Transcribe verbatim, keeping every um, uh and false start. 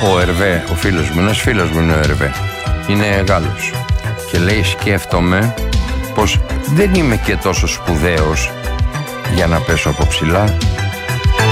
ο Ερβέ, ο φίλος μου, ένας φίλος μου είναι ο Ερβέ, είναι Γάλλος και λέει σκέφτομαι πως δεν είμαι και τόσο σπουδαίος για να πέσω από ψηλά.